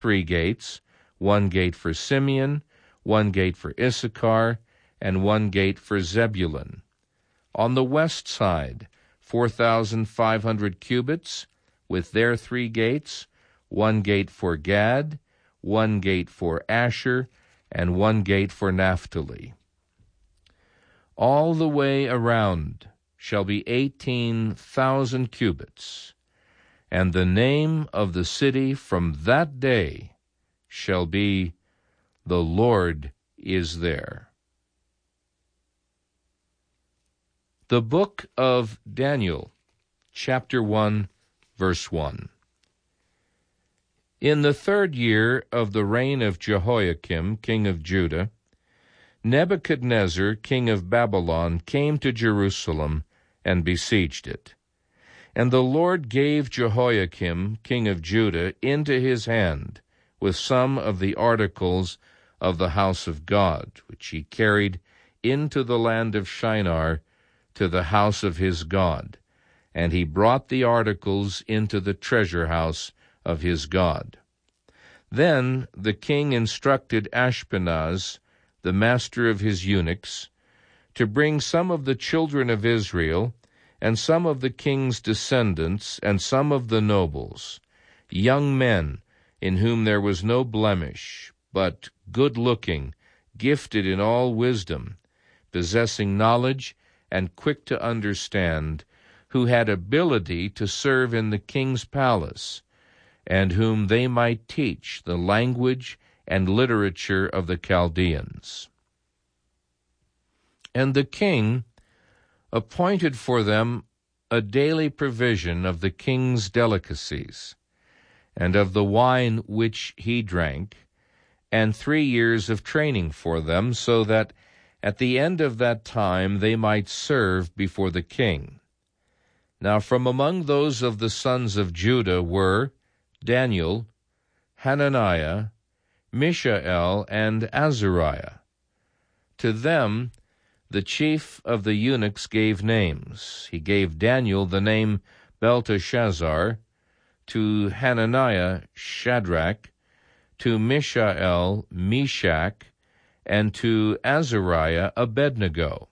3 gates, 1 gate for Simeon, 1 gate for Issachar, and 1 gate for Zebulun. On the west side, 4,500 cubits, with their 3 gates, 1 gate for Gad, 1 gate for Asher, and 1 gate for Naphtali. All the way around shall be 18,000 cubits, and the name of the city from that day shall be, The Lord is there. The book of Daniel, chapter 1, verse 1. In the 3rd year of the reign of Jehoiakim, king of Judah, Nebuchadnezzar, king of Babylon, came to Jerusalem and besieged it. And the Lord gave Jehoiakim, king of Judah, into his hand with some of the articles of the house of God, which he carried into the land of Shinar to the house of his God. And he brought the articles into the treasure house of his God. Then the king instructed Ashpenaz, the master of his eunuchs, to bring some of the children of Israel, and some of the king's descendants, and some of the nobles, young men in whom there was no blemish, but good-looking, gifted in all wisdom, possessing knowledge and quick to understand, who had ability to serve in the king's palace, and whom they might teach the language and literature of the Chaldeans. And the king appointed for them a daily provision of the king's delicacies, and of the wine which he drank, and 3 years of training for them, so that at the end of that time they might serve before the king. Now from among those of the sons of Judah were Daniel, Hananiah, Mishael, and Azariah. To them the chief of the eunuchs gave names. He gave Daniel the name Belteshazzar, to Hananiah Shadrach, to Mishael Meshach, and to Azariah Abednego.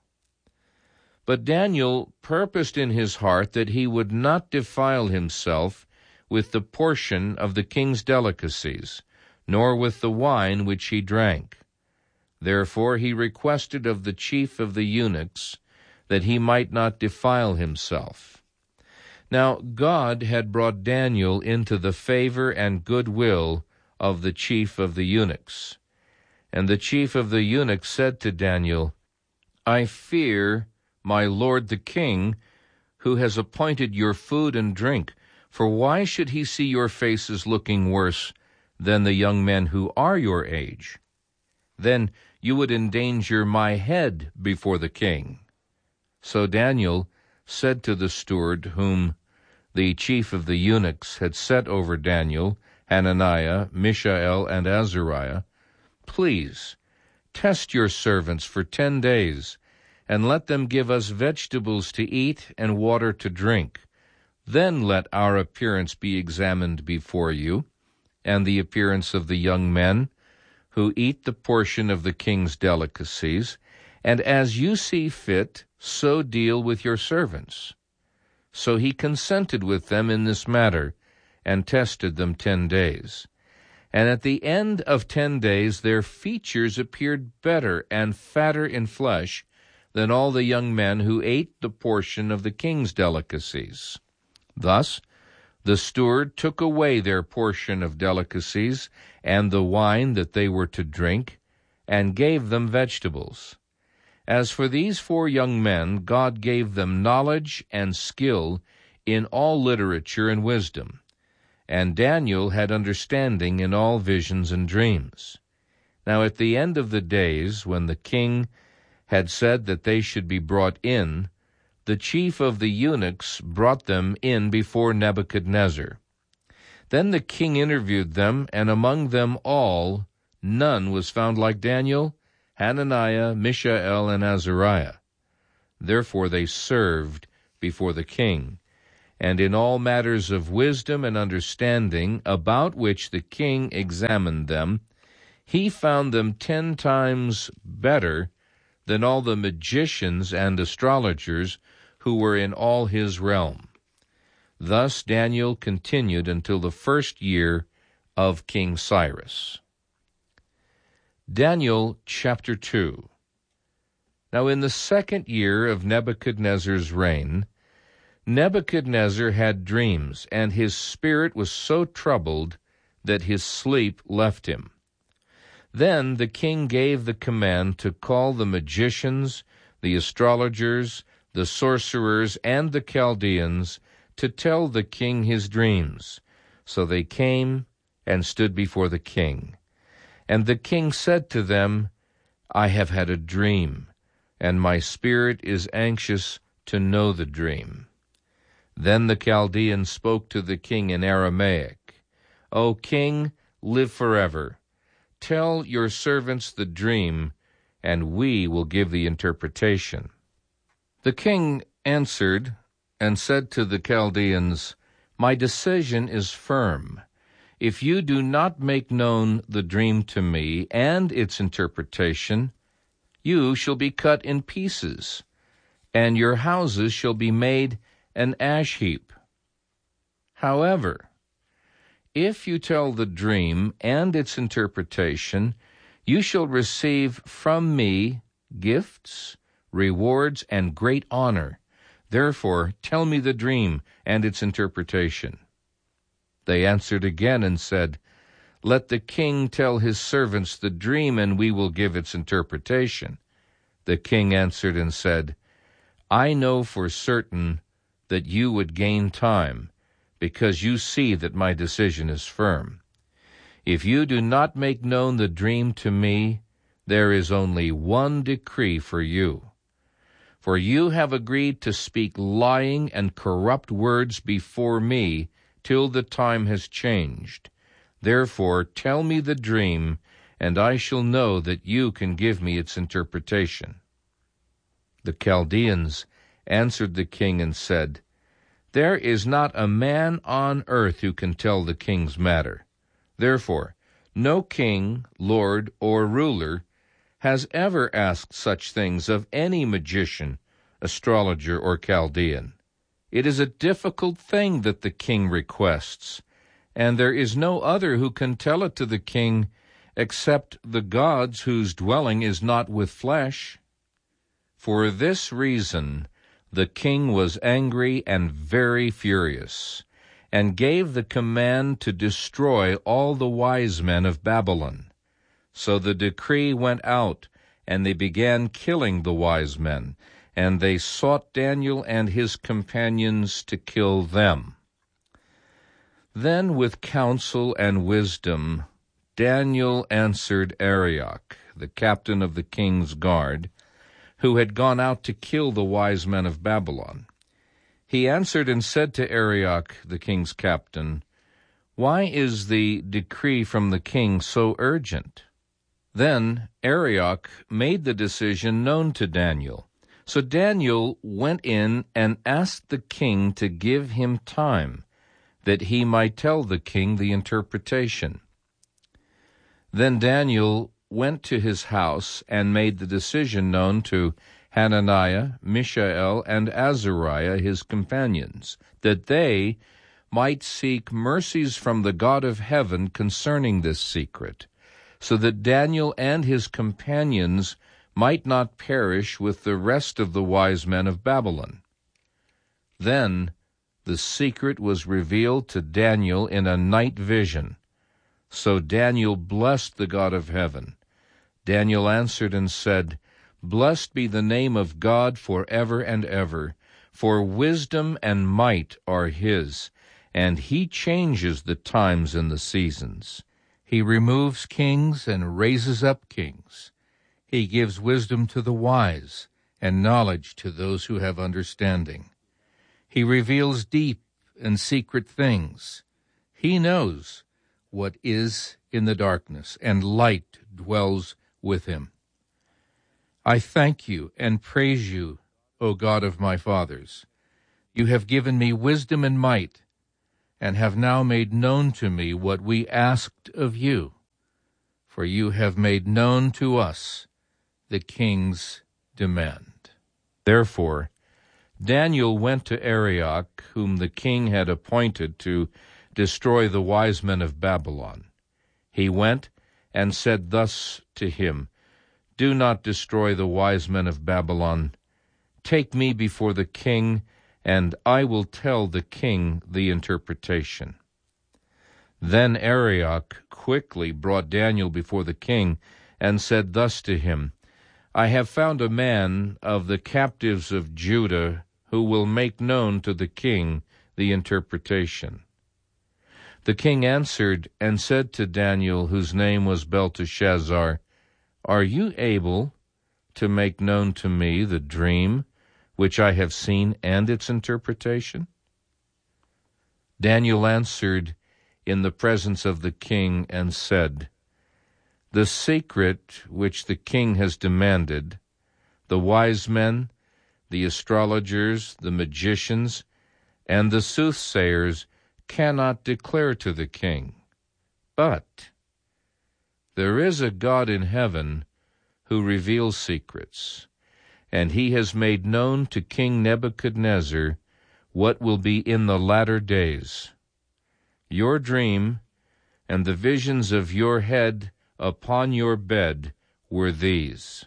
But Daniel purposed in his heart that he would not defile himself with the portion of the king's delicacies, nor with the wine which he drank. Therefore he requested of the chief of the eunuchs that he might not defile himself. Now God had brought Daniel into the favor and goodwill of the chief of the eunuchs. And the chief of the eunuchs said to Daniel, I fear my lord the king, who has appointed your food and drink, for why should he see your faces looking worse than the young men who are your age? Then you would endanger my head before the king. So Daniel said to the steward, whom the chief of the eunuchs had set over Daniel, Hananiah, Mishael, and Azariah, Please, test your servants for 10 days, and let them give us vegetables to eat and water to drink. Then let our appearance be examined before you, and the appearance of the young men who eat the portion of the king's delicacies, and as you see fit, so deal with your servants. So he consented with them in this matter, and tested them 10 days. And at the end of 10 days their features appeared better and fatter in flesh than all the young men who ate the portion of the king's delicacies. Thus the steward took away their portion of delicacies and the wine that they were to drink, and gave them vegetables. As for these 4 young men, God gave them knowledge and skill in all literature and wisdom. And Daniel had understanding in all visions and dreams. Now at the end of the days, when the king had said that they should be brought in, the chief of the eunuchs brought them in before Nebuchadnezzar. Then the king interviewed them, and among them all none was found like Daniel, Hananiah, Mishael, and Azariah. Therefore they served before the king. and in all matters of wisdom and understanding, about which the king examined them, he found them 10 times better than all the magicians and astrologers who were in all his realm. Thus Daniel continued until the 1st year of King Cyrus. Daniel chapter 2. Now in the 2nd year of Nebuchadnezzar's reign, Nebuchadnezzar had dreams, and his spirit was so troubled that his sleep left him. Then the king gave the command to call the magicians, the astrologers, the sorcerers, and the Chaldeans to tell the king his dreams. So they came and stood before the king. And the king said to them, I have had a dream, and my spirit is anxious to know the dream. Then the Chaldeans spoke to the king in Aramaic, O king, live forever. Tell your servants the dream, and we will give the interpretation. The king answered and said to the Chaldeans, My decision is firm. If you do not make known the dream to me and its interpretation, you shall be cut in pieces, and your houses shall be made an ash heap. However, if you tell the dream and its interpretation, you shall receive from me gifts, rewards, and great honor. Therefore, tell me the dream and its interpretation. They answered again and said, Let the king tell his servants the dream, and we will give its interpretation. The king answered and said, I know for certain that you would gain time, because you see that my decision is firm. If you do not make known the dream to me, there is only one decree for you. For you have agreed to speak lying and corrupt words before me till the time has changed. Therefore tell me the dream, and I shall know that you can give me its interpretation. The Chaldeans answered the king and said, There is not a man on earth who can tell the king's matter. Therefore, no king, lord, or ruler has ever asked such things of any magician, astrologer, or Chaldean. It is a difficult thing that the king requests, and there is no other who can tell it to the king except the gods whose dwelling is not with flesh. For this reason the king was angry and very furious, and gave the command to destroy all the wise men of Babylon. So the decree went out, and they began killing the wise men, and they sought Daniel and his companions to kill them. Then with counsel and wisdom Daniel answered Arioch, the captain of the king's guard, who had gone out to kill the wise men of Babylon. He answered and said to Arioch, the king's captain, Why is the decree from the king so urgent? Then Arioch made the decision known to Daniel. So Daniel went in and asked the king to give him time, that he might tell the king the interpretation. Then Daniel went to his house and made the decision known to Hananiah, Mishael, and Azariah, his companions, that they might seek mercies from the God of heaven concerning this secret, so that Daniel and his companions might not perish with the rest of the wise men of Babylon. Then the secret was revealed to Daniel in a night vision. So Daniel blessed the God of heaven. Daniel answered and said, Blessed be the name of God forever and ever, for wisdom and might are his, and he changes the times and the seasons. He removes kings and raises up kings. He gives wisdom to the wise and knowledge to those who have understanding. He reveals deep and secret things. He knows what is in the darkness, and light dwells with him. I thank you and praise you, O God of my fathers. You have given me wisdom and might, and have now made known to me what we asked of you. For you have made known to us the king's demand." Therefore Daniel went to Arioch, whom the king had appointed to destroy the wise men of Babylon. He went and said thus to him, "Do not destroy the wise men of Babylon. Take me before the king, and I will tell the king the interpretation." Then Arioch quickly brought Daniel before the king, and said thus to him, "I have found a man of the captives of Judah who will make known to the king the interpretation." The king answered and said to Daniel, whose name was Belteshazzar, "Are you able to make known to me the dream which I have seen and its interpretation?" Daniel answered in the presence of the king and said, "The secret which the king has demanded, the wise men, the astrologers, the magicians, and the soothsayers cannot declare to the king. But there is a God in heaven who reveals secrets, and he has made known to King Nebuchadnezzar what will be in the latter days. Your dream and the visions of your head upon your bed were these.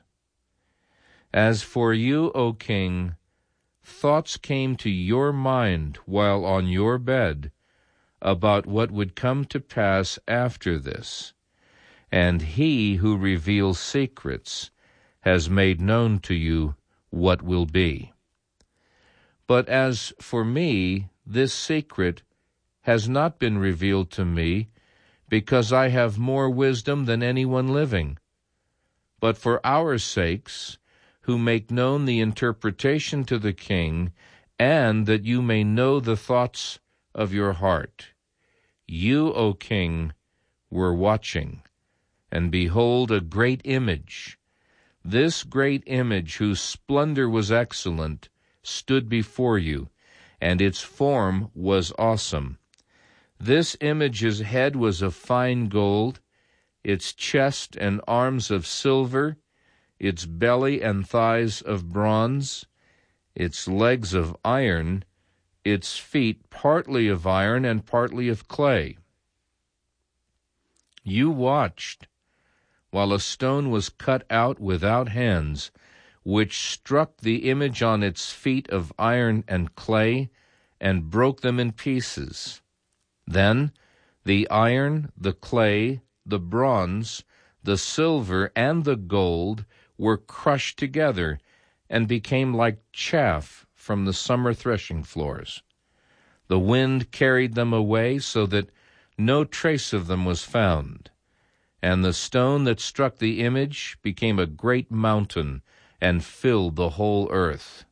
As for you, O king, thoughts came to your mind while on your bed about what would come to pass after this, and he who reveals secrets has made known to you what will be. But as for me, this secret has not been revealed to me, because I have more wisdom than anyone living. But for our sakes, who make known the interpretation to the king, and that you may know the thoughts of your heart, you, O king, were watching, and behold, a great image. This great image, whose splendor was excellent, stood before you, and its form was awesome. This image's head was of fine gold, its chest and arms of silver, its belly and thighs of bronze, its legs of iron, its feet partly of iron and partly of clay. You watched while a stone was cut out without hands, which struck the image on its feet of iron and clay, and broke them in pieces. Then the iron, the clay, the bronze, the silver, and the gold were crushed together, and became like chaff from the summer threshing floors. The wind carried them away, so that no trace of them was found. And the stone that struck the image became a great mountain, and filled the whole earth.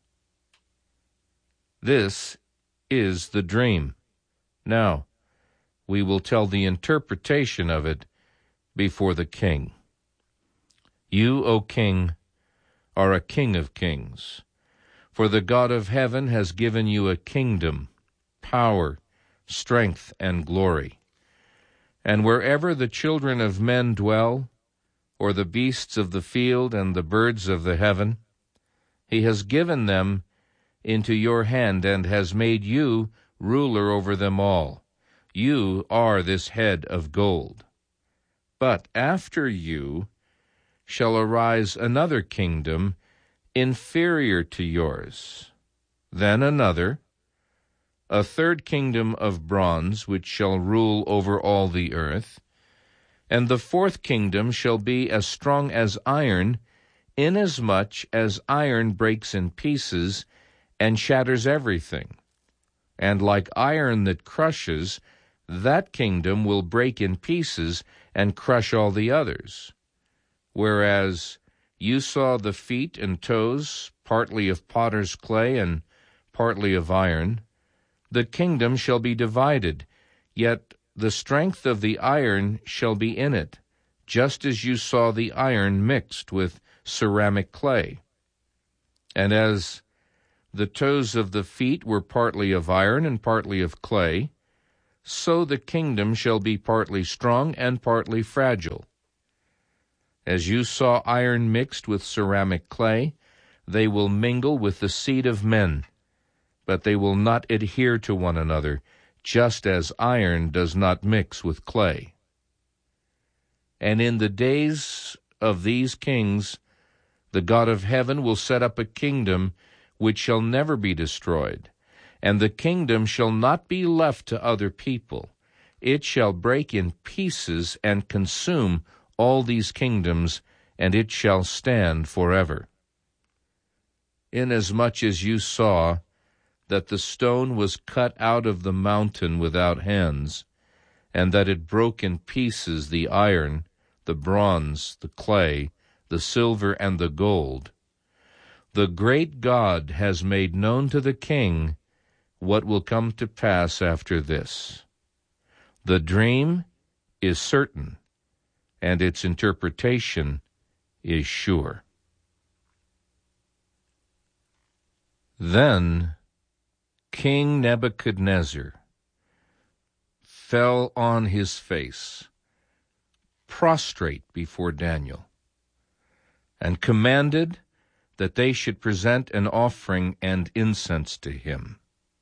This is the dream. Now we will tell the interpretation of it before the king. You, O king, are a king of kings, for the God of heaven has given you a kingdom, power, strength, and glory. And wherever the children of men dwell, or the beasts of the field and the birds of the heaven, he has given them into your hand, and has made you ruler over them all. You are this head of gold. But after you shall arise another kingdom inferior to yours, then another, a third kingdom of bronze, which shall rule over all the earth, and the fourth kingdom shall be as strong as iron, inasmuch as iron breaks in pieces and shatters everything. And like iron that crushes, that kingdom will break in pieces and crush all the others. Whereas you saw the feet and toes, partly of potter's clay and partly of iron, the kingdom shall be divided, yet the strength of the iron shall be in it, just as you saw the iron mixed with ceramic clay. And as The toes of the feet were partly of iron and partly of clay. So the kingdom shall be partly strong and partly fragile. As you saw iron mixed with ceramic clay, they will mingle with the seed of men, but they will not adhere to one another, just as iron does not mix with clay. And in the days of these kings, the God of heaven will set up a kingdom which shall never be destroyed, and the kingdom shall not be left to other people. It shall break in pieces and consume all these kingdoms, and it shall stand forever. Inasmuch as you saw that the stone was cut out of the mountain without hands, and that it broke in pieces the iron, the bronze, the clay, the silver, and the gold, the great God has made known to the king what will come to pass after this. The dream is certain, and its interpretation is sure. Then King Nebuchadnezzar fell on his face, prostrate before Daniel, and commanded that they should present an offering and incense to him.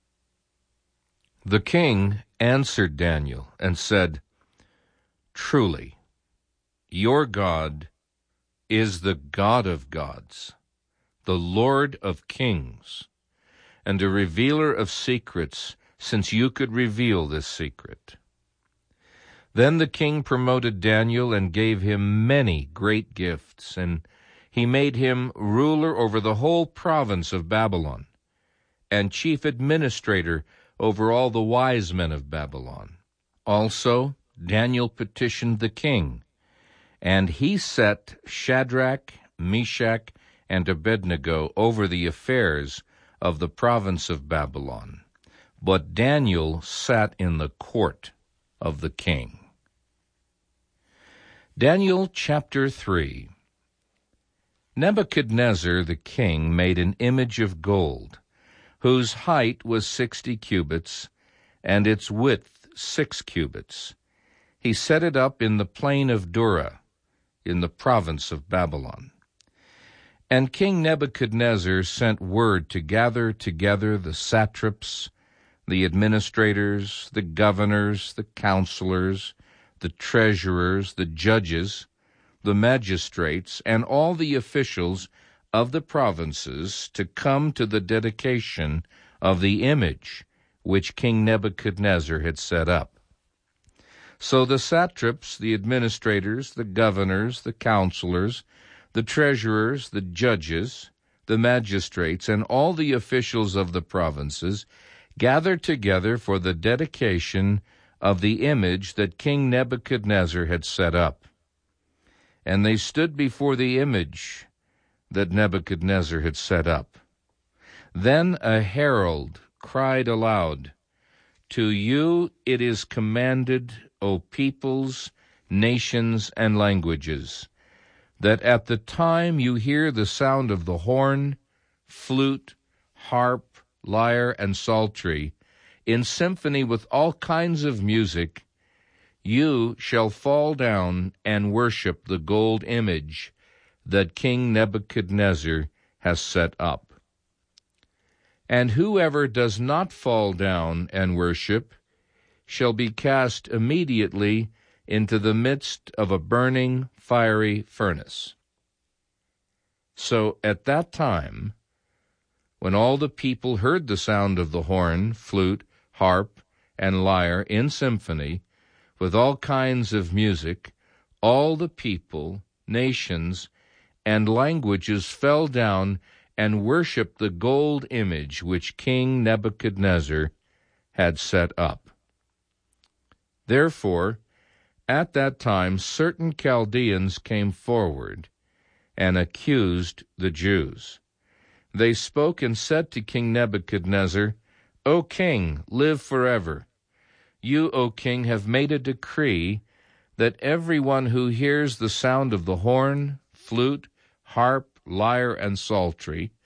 The king answered Daniel and said, "Truly, your God is the God of gods, the Lord of kings, and a revealer of secrets, since you could reveal this secret." Then the king promoted Daniel and gave him many great gifts, and he made him ruler over the whole province of Babylon, and chief administrator over all the wise men of Babylon. Also Daniel petitioned the king, and he set Shadrach, Meshach, and Abednego over the affairs of the province of Babylon. But Daniel sat in the court of the king. Daniel chapter 3. Nebuchadnezzar the king made an image of gold, whose height was 60 cubits, and its width 6 cubits. He set it up in the plain of Dura, in the province of Babylon. And King Nebuchadnezzar sent word to gather together the satraps, the administrators, the governors, the counselors, the treasurers, the judges, the magistrates, and all the officials of the provinces to come to the dedication of the image which King Nebuchadnezzar had set up. So the satraps, the administrators, the governors, the counselors, the treasurers, the judges, the magistrates, and all the officials of the provinces gathered together for the dedication of the image that King Nebuchadnezzar had set up. And they stood before the image that Nebuchadnezzar had set up. Then a herald cried aloud, "To you it is commanded, O peoples, nations, and languages, that at the time you hear the sound of the horn, flute, harp, lyre, and psaltery, in symphony with all kinds of music, you shall fall down and worship the gold image that King Nebuchadnezzar has set up. And whoever does not fall down and worship shall be cast immediately into the midst of a burning, fiery furnace." So at that time, when all the people heard the sound of the horn, flute, harp, and lyre in symphony, with all kinds of music, all the people, nations, and languages fell down and worshipped the gold image which King Nebuchadnezzar had set up. Therefore, at that time certain Chaldeans came forward and accused the Jews. They spoke and said to King Nebuchadnezzar, "O king, live forever. You, O king, have made a decree that everyone who hears the sound of the horn, flute, harp, lyre, and psaltery,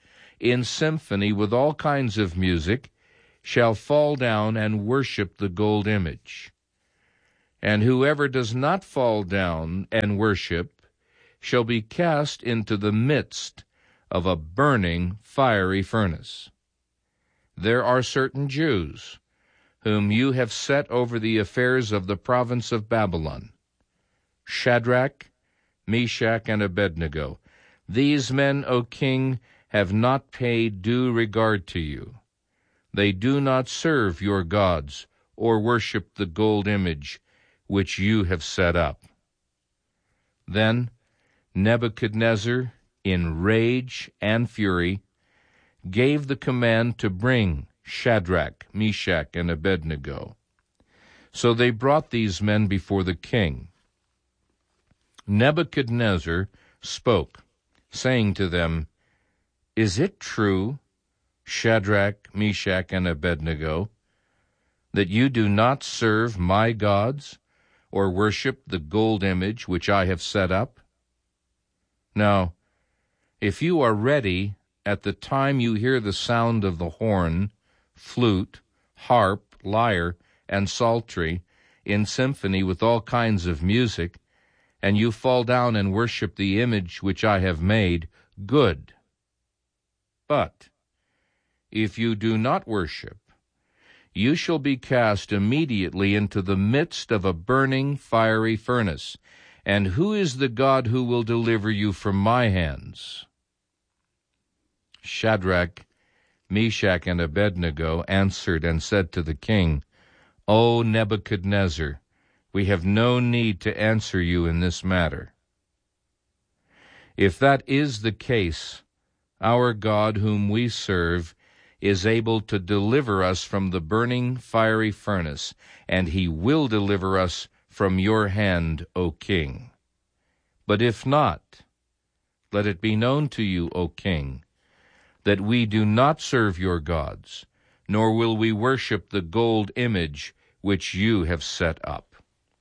in symphony with all kinds of music, shall fall down and worship the gold image. And whoever does not fall down and worship shall be cast into the midst of a burning fiery furnace. There are certain Jews whom you have set over the affairs of the province of Babylon, Shadrach, Meshach, and Abednego. These men, O king, have not paid due regard to you. They do not serve your gods or worship the gold image which you have set up. Then Nebuchadnezzar, in rage and fury, gave the command to bring Shadrach, Meshach, and Abednego. So they brought these men before the king. Nebuchadnezzar spoke, saying to them, "Is it true, Shadrach, Meshach, and Abednego, that you do not serve my gods or worship the gold image which I have set up? Now, if you are ready at the time you hear the sound of the horn, flute, harp, lyre, and psaltery, in symphony with all kinds of music, and you fall down and worship the image which I have made, good. But if you do not worship, you shall be cast immediately into the midst of a burning fiery furnace. And who is the God who will deliver you from my hands?" Shadrach, Meshach, and Abednego answered and said to the king, "O Nebuchadnezzar, we have no need to answer you in this matter. If that is the case, our God whom we serve is able to deliver us from the burning fiery furnace, and he will deliver us from your hand, O king. But if not, let it be known to you, O king, that we do not serve your gods, nor will we worship the gold image which you have set up."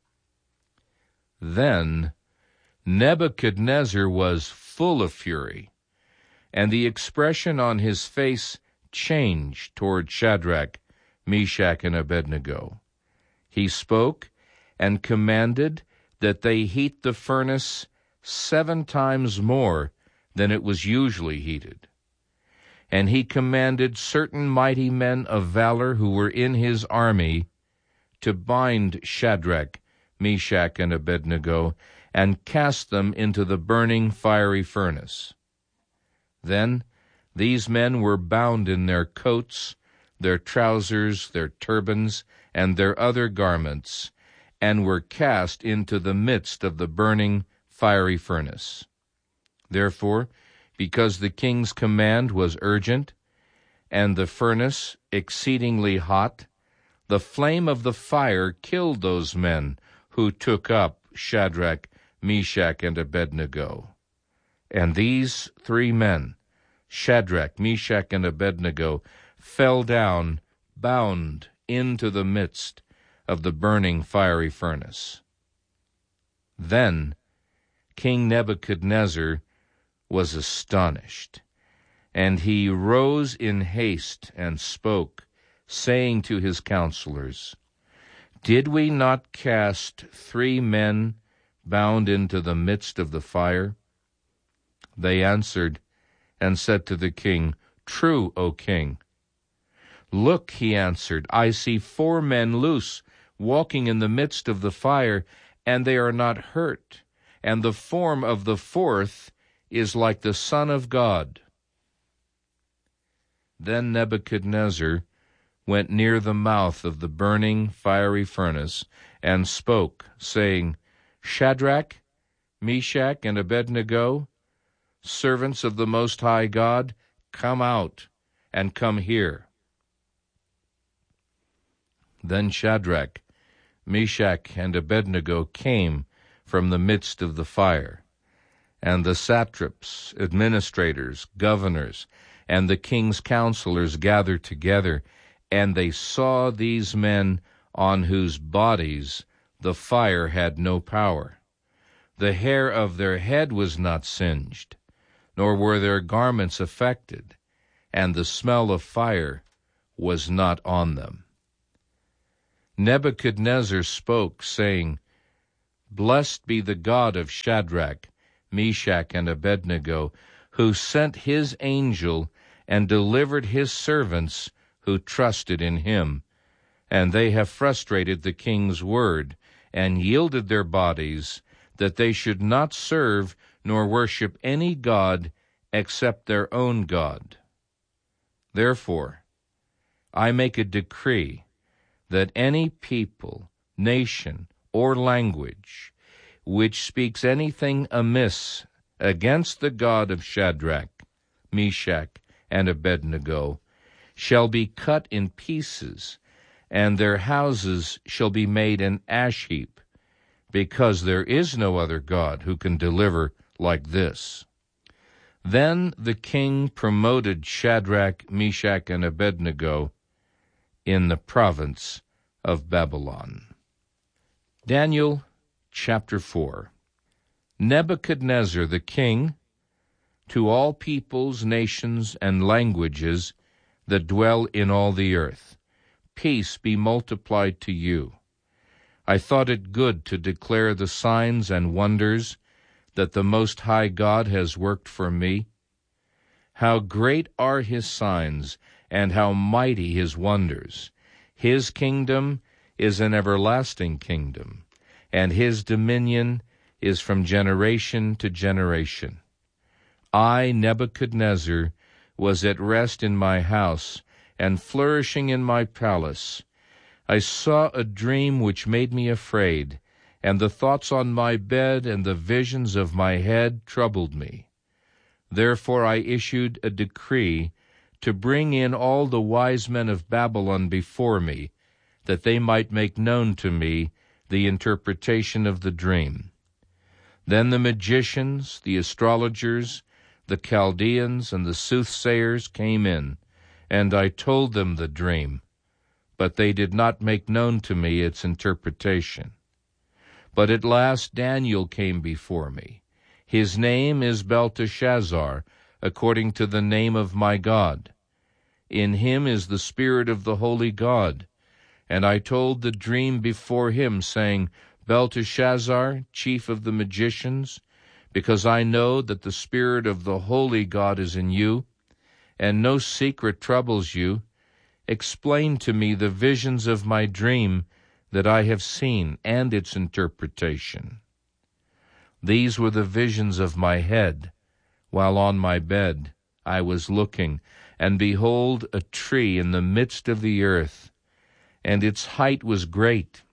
Then Nebuchadnezzar was full of fury, and the expression on his face changed toward Shadrach, Meshach, and Abednego. He spoke and commanded that they heat the furnace 7 times more than it was usually heated. And he commanded certain mighty men of valor who were in his army to bind Shadrach, Meshach, and Abednego and cast them into the burning fiery furnace. Then these men were bound in their coats, their trousers, their turbans, and their other garments, and were cast into the midst of the burning fiery furnace. Therefore, because the king's command was urgent, and the furnace exceedingly hot, the flame of the fire killed those men who took up Shadrach, Meshach, and Abednego. And these 3 men, Shadrach, Meshach, and Abednego, fell down, bound into the midst of the burning fiery furnace. Then King Nebuchadnezzar was astonished, and he rose in haste and spoke, saying to his counselors, "Did we not cast 3 men bound into the midst of the fire?" They answered and said to the king, "True, O king." "Look," he answered, "I see 4 men loose, walking in the midst of the fire, and they are not hurt, and the form of the 4th is like the Son of God." Then Nebuchadnezzar went near the mouth of the burning fiery furnace and spoke, saying, "Shadrach, Meshach, and Abednego, servants of the Most High God, come out and come here." Then Shadrach, Meshach, and Abednego came from the midst of the fire, and the satraps, administrators, governors, and the king's counselors gathered together, and they saw these men on whose bodies the fire had no power. The hair of their head was not singed, nor were their garments affected, and the smell of fire was not on them. Nebuchadnezzar spoke, saying, Blessed be the God of Shadrach, Meshach, and Abednego, who sent his angel and delivered his servants who trusted in him. And they have frustrated the king's word, and yielded their bodies, that they should not serve nor worship any god except their own God. Therefore, I make a decree that any people, nation, or language which speaks anything amiss against the God of Shadrach, Meshach, and Abednego shall be cut in pieces, and their houses shall be made an ash heap, because there is no other God who can deliver like this. Then the king promoted Shadrach, Meshach, and Abednego in the province of Babylon. Daniel chapter 4. Nebuchadnezzar the king, to all peoples, nations, and languages that dwell in all the earth, peace be multiplied to you. I thought it good to declare the signs and wonders that the Most High God has worked for me. How great are his signs, and how mighty his wonders! His kingdom is an everlasting kingdom, and his dominion is from generation to generation. I, Nebuchadnezzar, was at rest in my house, and flourishing in my palace. I saw a dream which made me afraid, and the thoughts on my bed and the visions of my head troubled me. Therefore I issued a decree to bring in all the wise men of Babylon before me, that they might make known to me the interpretation of the dream. Then the magicians, the astrologers, the Chaldeans, and the soothsayers came in, and I told them the dream, but they did not make known to me its interpretation. But at last Daniel came before me. His name is Belteshazzar, according to the name of my God. In him is the Spirit of the Holy God. And I told the dream before him, saying, Belteshazzar, chief of the magicians, because I know that the Spirit of the Holy God is in you, and no secret troubles you, explain to me the visions of my dream that I have seen, and its interpretation. These were the visions of my head, while on my bed I was looking, and behold, a tree in the midst of the earth, and its height was great.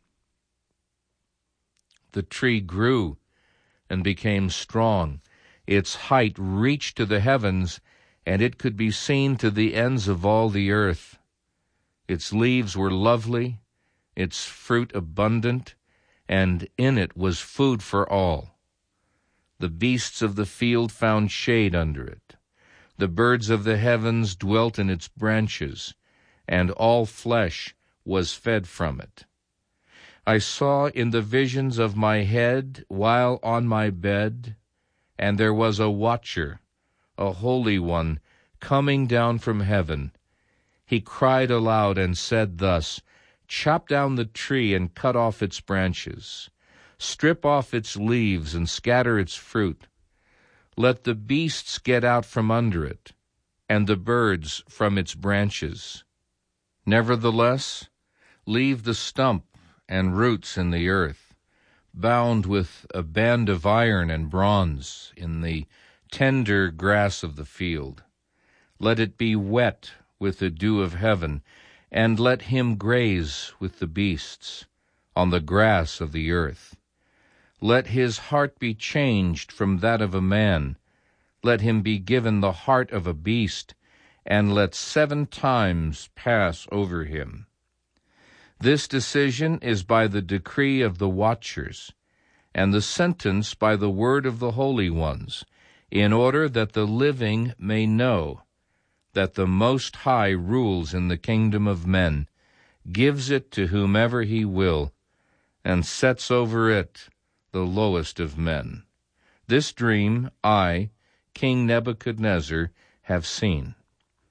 The tree grew and became strong. Its height reached to the heavens, and it could be seen to the ends of all the earth. Its leaves were lovely, its fruit abundant, and in it was food for all. The beasts of the field found shade under it. The birds of the heavens dwelt in its branches, and all flesh was fed from it. I saw in the visions of my head while on my bed, and there was a watcher, a holy one, coming down from heaven. He cried aloud and said thus, Chop down the tree and cut off its branches. Strip off its leaves and scatter its fruit. Let the beasts get out from under it, and the birds from its branches. Nevertheless, leave the stump and roots in the earth, bound with a band of iron and bronze in the tender grass of the field. Let it be wet with the dew of heaven, and let him graze with the beasts on the grass of the earth. Let his heart be changed from that of a man. Let him be given the heart of a beast, and let 7 times pass over him. This decision is by the decree of the watchers, and the sentence by the word of the holy ones, in order that the living may know that the Most High rules in the kingdom of men, gives it to whomever he will, and sets over it the lowest of men. This dream I, King Nebuchadnezzar, have seen.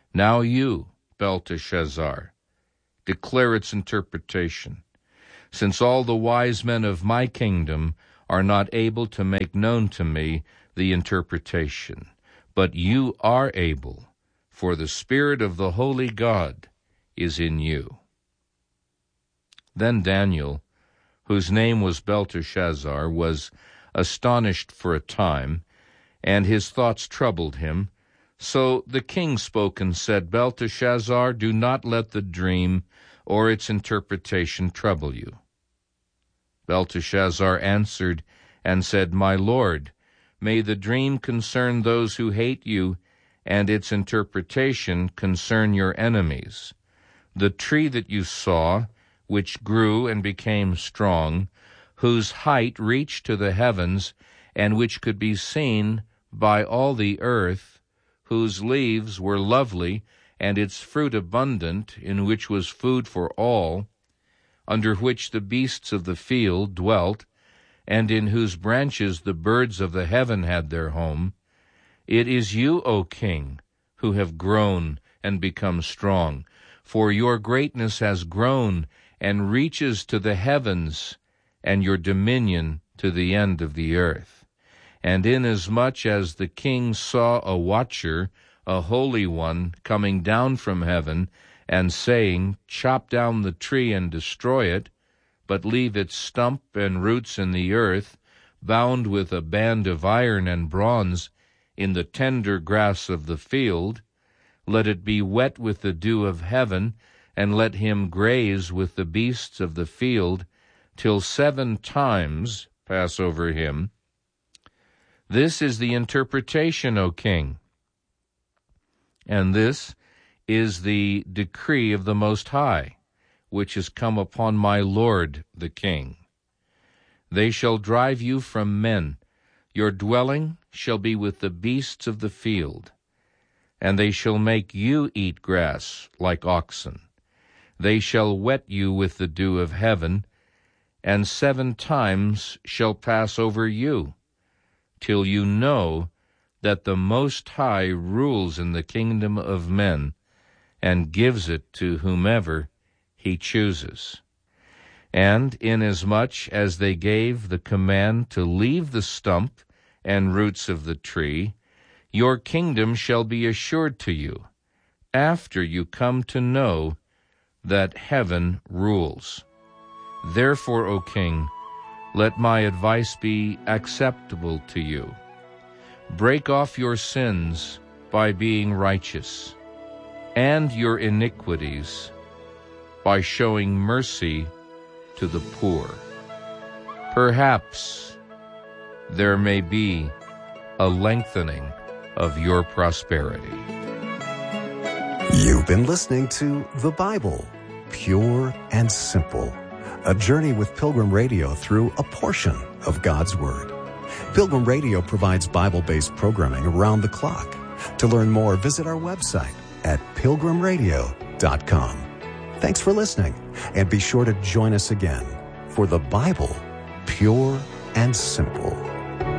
Now you, Belteshazzar, declare its interpretation, since all the wise men of my kingdom are not able to make known to me the interpretation. But you are able, for the Spirit of the holy God is in you. Then Daniel, whose name was Belteshazzar, was astonished for a time, and his thoughts troubled him. So the king spoke and said, Belteshazzar, do not let the dream or its interpretation trouble you. Belteshazzar answered and said, My lord, may the dream concern those who hate you, and its interpretation concern your enemies. The tree that you saw, which grew and became strong, whose height reached to the heavens, and which could be seen by all the earth, whose leaves were lovely, and its fruit abundant, in which was food for all, under which the beasts of the field dwelt, and in whose branches the birds of the heaven had their home. It is you, O king, who have grown and become strong, for your greatness has grown and reaches to the heavens, and your dominion to the end of the earth. And inasmuch as the king saw a watcher, a holy one, coming down from heaven, and saying, Chop down the tree and destroy it, but leave its stump and roots in the earth, bound with a band of iron and bronze in the tender grass of the field, let it be wet with the dew of heaven, and let him graze with the beasts of the field, till 7 times pass over him. This is the interpretation, O king, and this is the decree of the Most High, which has come upon my lord the king. They shall drive you from men, your dwelling shall be with the beasts of the field, and they shall make you eat grass like oxen. They shall wet you with the dew of heaven, and 7 times shall pass over you, till you know that the Most High rules in the kingdom of men, and gives it to whomever he chooses. And inasmuch as they gave the command to leave the stump and roots of the tree, your kingdom shall be assured to you, after you come to know that heaven rules. Therefore, O king, let my advice be acceptable to you. Break off your sins by being righteous, and your iniquities by showing mercy to the poor. Perhaps there may be a lengthening of your prosperity. You've been listening to The Bible, Pure and Simple, a journey with Pilgrim Radio through a portion of God's Word. Pilgrim Radio provides Bible-based programming around the clock. To learn more, visit our website at pilgrimradio.com. Thanks for listening, and be sure to join us again for The Bible, Pure and Simple.